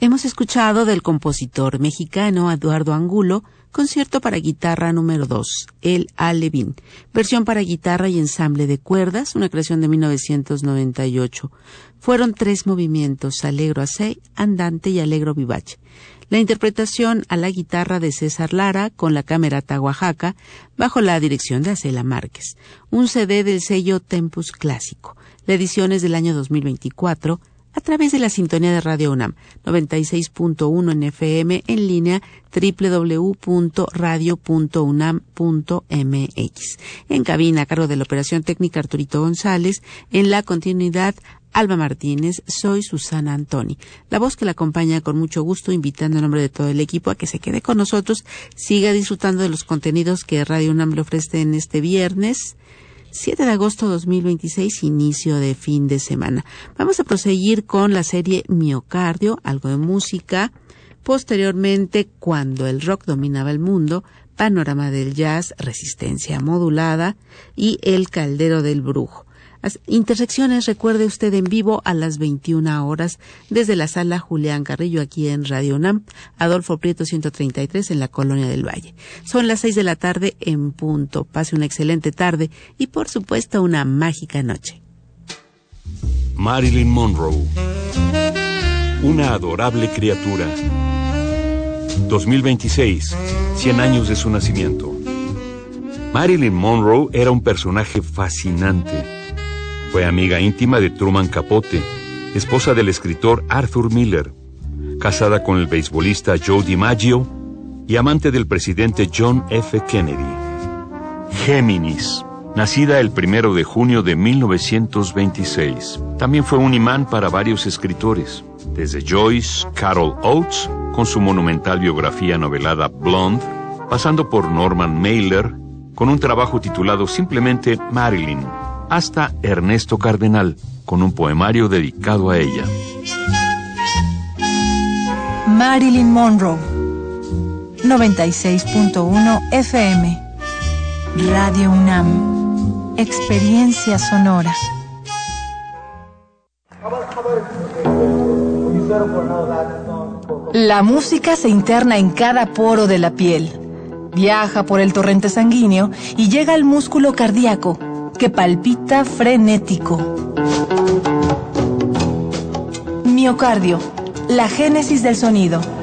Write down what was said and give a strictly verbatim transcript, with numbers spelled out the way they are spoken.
Hemos escuchado del compositor mexicano Eduardo Angulo, concierto para guitarra número dos, El Alevín, versión para guitarra y ensamble de cuerdas, una creación de mil novecientos noventa y ocho. Fueron tres movimientos, Allegro assai, Andante y Allegro vivace. La interpretación a la guitarra de César Lara con la Camerata Oaxaca, bajo la dirección de Acela Márquez. Un C D del sello Tempus Clásico. La edición es del año dos mil veinticuatro, a través de la sintonía de Radio UNAM, noventa y seis punto uno en F M, en línea doble u doble u doble u punto radio punto unam punto m x. En cabina, a cargo de la operación técnica Arturito González, en la continuidad Alba Martínez, soy Susana Antoni. La voz que la acompaña con mucho gusto, invitando en nombre de todo el equipo a que se quede con nosotros, siga disfrutando de los contenidos que Radio UNAM le ofrece en este viernes, siete de agosto de dos mil veintiséis, inicio de fin de semana. Vamos a proseguir con la serie Miocardio, algo de música. Posteriormente, Cuando el rock dominaba el mundo, Panorama del jazz, Resistencia modulada y El caldero del brujo. Las intersecciones, recuerde usted, en vivo a las veintiuna horas desde la sala Julián Carrillo aquí en Radio UNAM, Adolfo Prieto ciento treinta y tres en la Colonia del Valle. Son las seis de la tarde en punto. Pase una excelente tarde y, por supuesto, una mágica noche. Marilyn Monroe, una adorable criatura. dos mil veintiséis, cien años de su nacimiento. Marilyn Monroe era un personaje fascinante. Fue amiga íntima de Truman Capote, esposa del escritor Arthur Miller, casada con el beisbolista Joe DiMaggio y amante del presidente John F. Kennedy. Géminis, nacida el primero de junio de mil novecientos veintiséis. También fue un imán para varios escritores, desde Joyce Carol Oates, con su monumental biografía novelada Blonde, pasando por Norman Mailer, con un trabajo titulado simplemente Marilyn, hasta Ernesto Cardenal, con un poemario dedicado a ella. Marilyn Monroe, noventa y seis punto uno F M, Radio UNAM, experiencia sonora. La música se interna en cada poro de la piel, viaja por el torrente sanguíneo y llega al músculo cardíaco, que palpita frenético. Miocardio, la génesis del sonido.